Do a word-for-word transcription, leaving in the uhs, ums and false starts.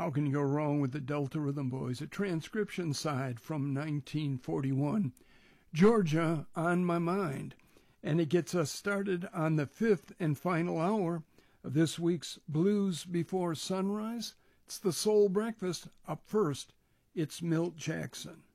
how can you go wrong with the Delta Rhythm Boys? A transcription side from nineteen forty-one. Georgia on My Mind. And it gets us started on the fifth and final hour of this week's Blues Before Sunrise. It's the Soul Breakfast. Up first, it's Milt Jackson.